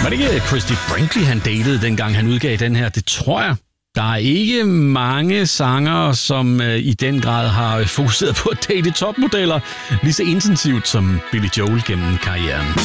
Var det ikke Christy Brinkley, han datede, dengang han udgav den her? Det tror jeg. Der er ikke mange sangere, som i den grad har fokuseret på at date topmodeller lige så intensivt som Billy Joel gennem karrieren.